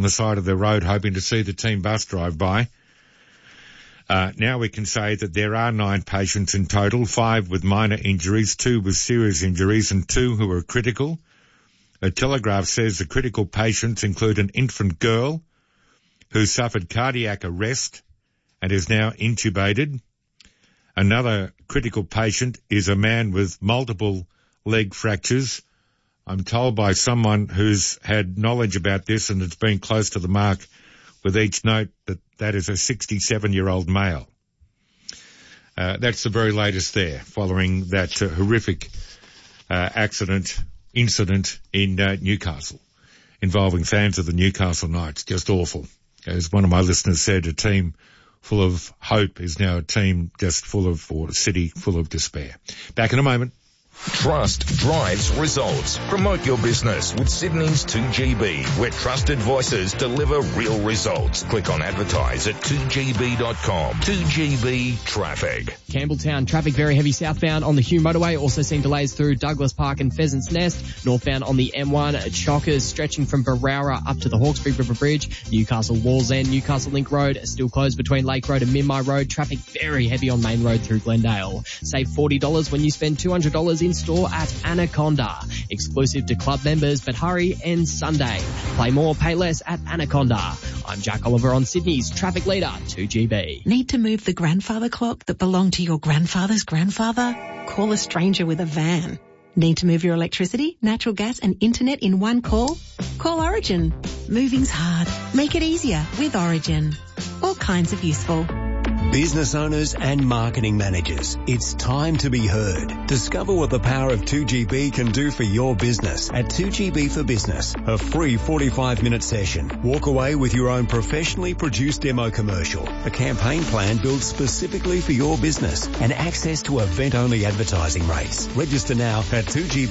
the side of the road hoping to see the team bus drive by. Now we can say that there are 9 patients in total, 5 with minor injuries, 2 with serious injuries, and 2 who are critical. The Telegraph says the critical patients include an infant girl who suffered cardiac arrest and is now intubated. Another critical patient is a man with multiple leg fractures. I'm told by someone who's had knowledge about this and it's been close to the mark with each note that that is a 67-year-old male. That's the very latest there, following that horrific incident in Newcastle, involving fans of the Newcastle Knights. Just awful. As one of my listeners said, a team full of hope is now a team just or a city full of despair. Back in a moment. Trust drives results. Promote your business with Sydney's 2GB, where trusted voices deliver real results. Click on advertise at 2gb.com. 2GB Traffic. Campbelltown traffic very heavy southbound on the Hume motorway. Also seeing delays through Douglas Park and Pheasants Nest. Northbound on the M1 at Chockers, stretching from Barowra up to the Hawkesbury River Bridge. Newcastle Walls End, Newcastle Link Road still closed between Lake Road and Minmi Road. Traffic very heavy on Main Road through Glendale. Save $40 when you spend $200 in store at Anaconda. Exclusive to club members, but hurry, ends Sunday. Play more, pay less at Anaconda. I'm Jack Oliver on Sydney's traffic leader, 2GB. Need to move the grandfather clock that belonged to your grandfather's grandfather? Call a stranger with a van. Need to move your electricity, natural gas and internet in one call? Call Origin. Moving's hard. Make it easier with Origin. All kinds of useful. Business owners and marketing managers, it's time to be heard. Discover what the power of 2GB can do for your business at 2GB for Business, a free 45-minute session. Walk away with your own professionally produced demo commercial, a campaign plan built specifically for your business, and access to event-only advertising rates. Register now at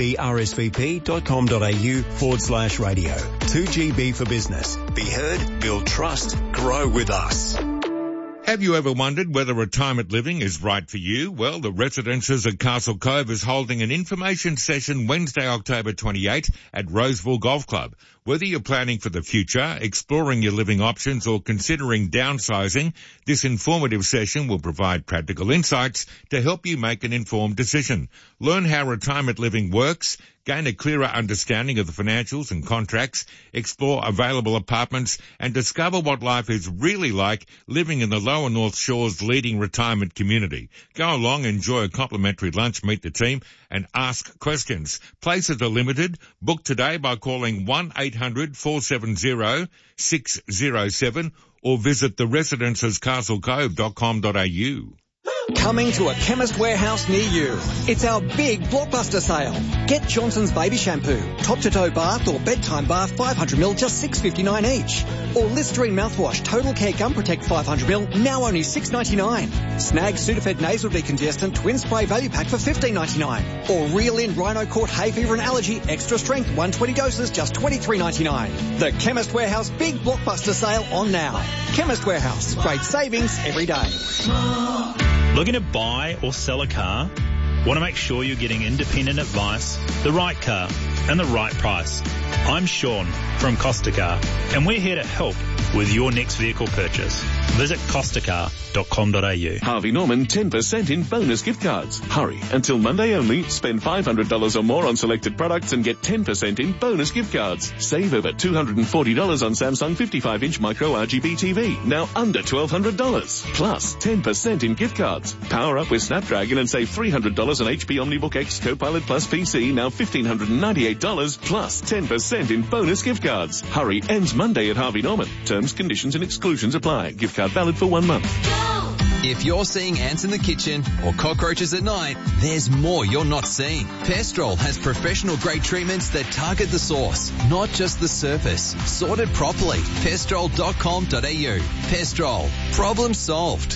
2gbrsvp.com.au/radio. 2GB for Business. Be heard, build trust, grow with us. Have you ever wondered whether retirement living is right for you? Well, the Residences at Castle Cove is holding an information session Wednesday, October 28 at Roseville Golf Club. Whether you're planning for the future, exploring your living options, or considering downsizing, this informative session will provide practical insights to help you make an informed decision. Learn how retirement living works, gain a clearer understanding of the financials and contracts, explore available apartments, and discover what life is really like living in the Lower North Shore's leading retirement community. Go along, enjoy a complimentary lunch, meet the team, and ask questions. Places are limited. Book today by calling 1-800-470-607 or visit theresidencescastlecove.com.au. Coming to a Chemist Warehouse near you. It's our big blockbuster sale. Get Johnson's Baby Shampoo, top-to-toe bath or bedtime bath 500ml, just $6.59 each. Or Listerine mouthwash, Total Care Gum Protect 500ml, now only $6.99. Snag Sudafed Nasal Decongestant Twin Spray Value Pack for $15.99. Or Reel-In Rhino Court Hay Fever and Allergy Extra Strength 120 doses, just $23.99. The Chemist Warehouse big blockbuster sale on now. Chemist Warehouse, great savings every day. Looking to buy or sell a car? Want to make sure you're getting independent advice, the right car, and the right price? I'm Sean from Costa Car, and we're here to help with your next vehicle purchase. Visit costacar.com.au. Harvey Norman 10% in bonus gift cards. Hurry, until Monday only. Spend $500 or more on selected products and get 10% in bonus gift cards. Save over $240 on Samsung 55-inch micro RGB TV, now under $1,200. Plus 10% in gift cards. Power up with Snapdragon and save $300 on HP OmniBook X Copilot Plus PC, now $1,598. Plus 10% in bonus gift cards. Hurry, ends Monday at Harvey Norman. Terms, conditions and exclusions apply. Gift card valid for 1 month. If you're seeing ants in the kitchen or cockroaches at night, there's more you're not seeing. Pestrol has professional grade treatments that target the source, not just the surface. Sorted properly. Pestrol.com.au. Pestrol. Problem solved.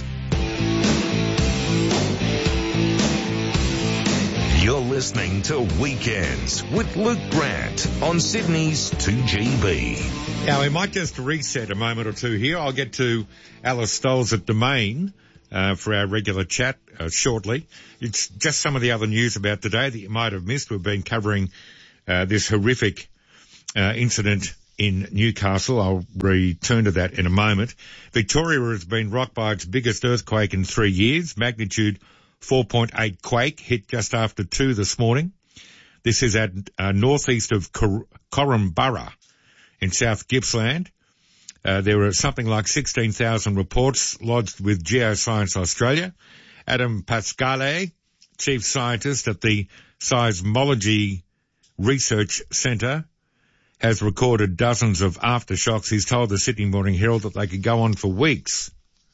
You're listening to Weekends with Luke Grant on Sydney's 2GB. Now, we might just reset a moment or two here. I'll get to Alice Stoles at Domain for our regular chat shortly. It's just some of the other news about today that you might have missed. We've been covering this horrific incident in Newcastle. I'll return to that in a moment. Victoria has been rocked by its biggest earthquake in 3 years. Magnitude 4.8 quake hit just after 2 this morning. This is at northeast of Korumburra in South Gippsland. There were something like 16,000 reports lodged with Geoscience Australia. Adam Pascale, chief scientist at the Seismology Research Centre, has recorded dozens of aftershocks. He's told the Sydney Morning Herald that they could go on for weeks.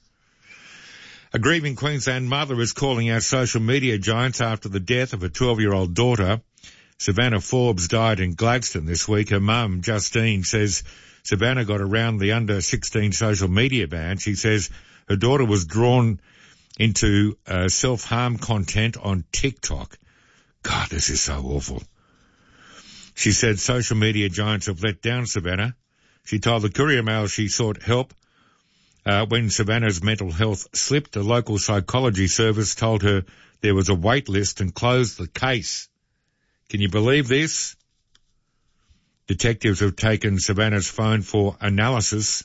A grieving Queensland mother is calling out social media giants after the death of a 12-year-old daughter. Savannah Forbes died in Gladstone this week. Her mum, Justine, says Savannah got around the under-16 social media ban. She says her daughter was drawn into self-harm content on TikTok. God, this is so awful. She said social media giants have let down Savannah. She told the Courier Mail she sought help. When Savannah's mental health slipped, a local psychology service told her there was a wait list and closed the case. Can you believe this? Detectives have taken Savannah's phone for analysis.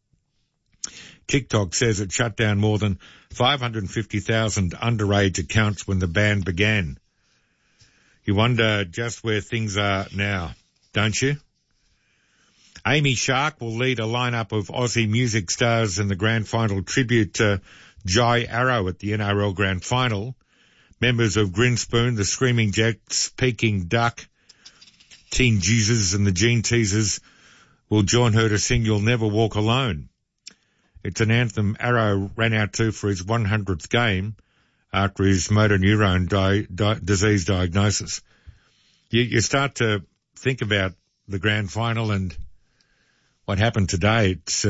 TikTok says it shut down more than 550,000 underage accounts when the ban began. You wonder just where things are now, don't you? Amy Shark will lead a lineup of Aussie music stars in the grand final tribute to Jai Arrow at the NRL Grand Final. Members of Grinspoon, the Screaming Jets, Peking Duck, Teen Jesus and the Gene Teasers will join her to sing You'll Never Walk Alone. It's an anthem Arrow ran out to for his 100th game after his motor neurone disease diagnosis. You start to think about the grand final and what happened today. It's,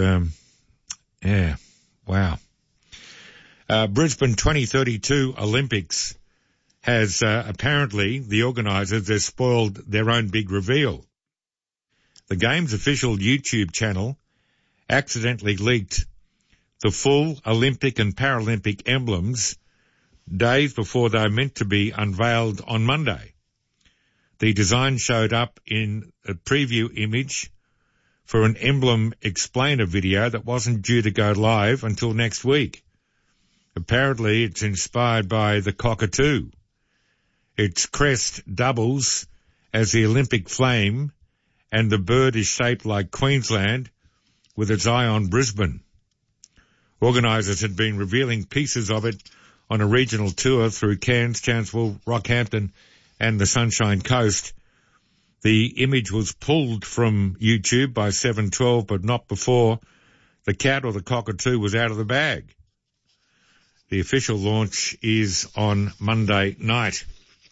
wow. Brisbane 2032 Olympics has, apparently, the organisers have spoiled their own big reveal. The game's official YouTube channel accidentally leaked the full Olympic and Paralympic emblems days before they were meant to be unveiled on Monday. The design showed up in a preview image for an emblem explainer video that wasn't due to go live until next week. Apparently, it's inspired by the cockatoo. Its crest doubles as the Olympic flame, and the bird is shaped like Queensland with its eye on Brisbane. Organisers had been revealing pieces of it on a regional tour through Cairns, Townsville, Rockhampton and the Sunshine Coast. The image was pulled from YouTube by 712, but not before the cat or the cockatoo was out of the bag. The official launch is on Monday night.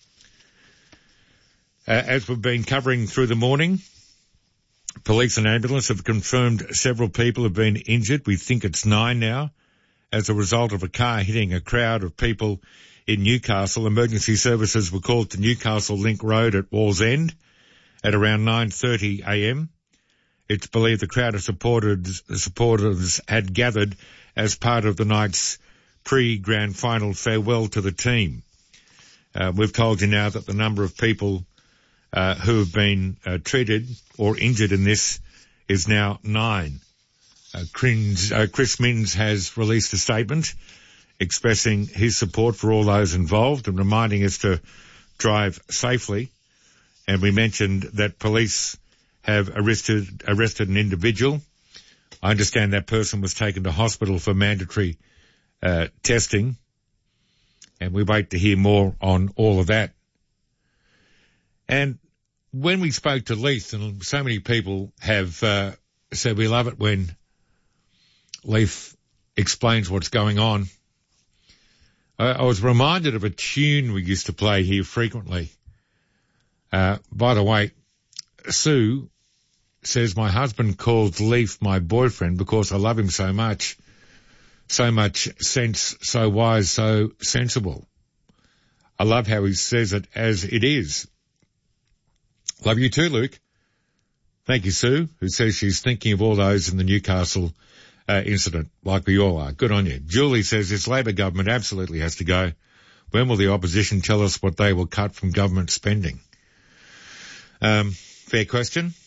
As we've been covering through the morning, police and ambulance have confirmed several people have been injured. We think it's 9 now as a result of a car hitting a crowd of people in Newcastle. Emergency services were called to Newcastle Link Road at Wallsend at around 9:30 a.m. It's believed the crowd of supporters had gathered as part of the night's pre-grand final farewell to the team. We've told you now that the number of people who have been treated or injured in this is now 9. Chris Minns has released a statement expressing his support for all those involved and reminding us to drive safely. And we mentioned that police have arrested an individual. I understand that person was taken to hospital for mandatory testing, and we wait to hear more on all of that. And when we spoke to Leith, and so many people have said we love it when Leith explains what's going on, I was reminded of a tune we used to play here frequently. By the way, Sue says my husband calls Leith my boyfriend because I love him so much. So much sense, so wise, so sensible. I love how he says it as it is. Love you too, Luke. Thank you, Sue, who says she's thinking of all those in the Newcastle incident, like we all are. Good on you. Julie says this Labor government absolutely has to go. When will the opposition tell us what they will cut from government spending? Fair question.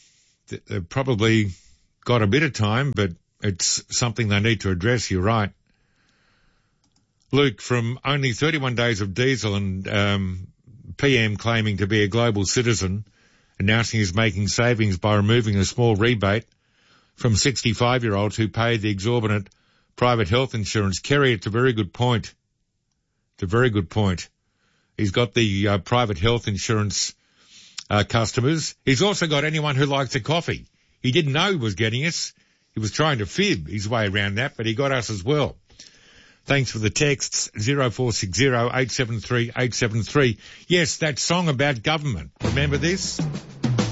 they've probably got a bit of time, but it's something they need to address. You're right. Luke, from only 31 days of diesel and PM claiming to be a global citizen, announcing he's making savings by removing a small rebate from 65-year-olds who pay the exorbitant private health insurance. Kerry, it's a very good point. It's a very good point. He's got the private health insurance customers. He's also got anyone who likes a coffee. He didn't know he was getting us. He was trying to fib his way around that, but he got us as well. Thanks for the texts, 0460 873 873. Yes, that song about government. Remember this?